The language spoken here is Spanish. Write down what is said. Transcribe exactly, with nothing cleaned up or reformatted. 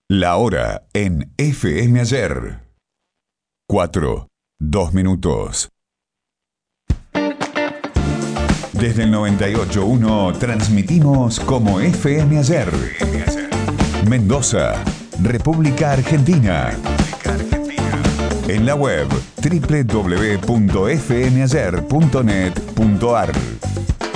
La hora en F M Ayer. Cuatro, dos minutos. Desde el noventa y ocho punto uno transmitimos como F M Ayer. Mendoza, República Argentina. En la web doble u doble u doble u punto f m ayer punto net punto a r.